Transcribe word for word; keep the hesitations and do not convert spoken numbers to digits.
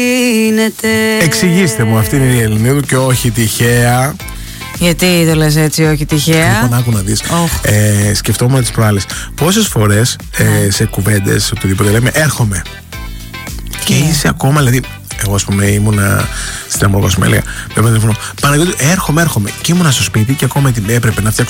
Εξηγήστε μου, αυτή είναι η Ελληνίδου και όχι τυχαία. Γιατί το λες έτσι, όχι τυχαία? Λοιπόν, άκου να δεις. Oh. ε, Σκεφτόμουν τις προάλλες πόσες φορές ε, σε κουβέντες, οτιδήποτε λέμε έρχομαι. Και yeah. είσαι ακόμα, δηλαδή εγώ ας πούμε ήμουνα στην Αμμουργός με έλεγα Παναγιώτη, έρχομαι, έρχομαι. Και ήμουνα στο σπίτι και ακόμα έπρεπε να φτιάξω